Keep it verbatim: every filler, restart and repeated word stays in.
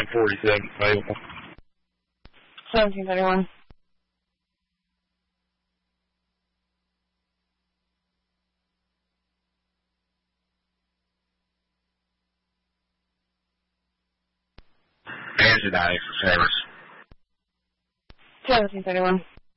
nine forty-seven available. seventeen thirty-one. Angie ninety for service. seventeen thirty-one.